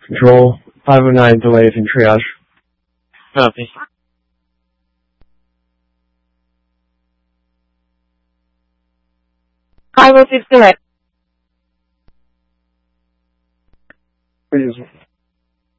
Control 509 delay in triage. Copy. Highway 6 direct. Please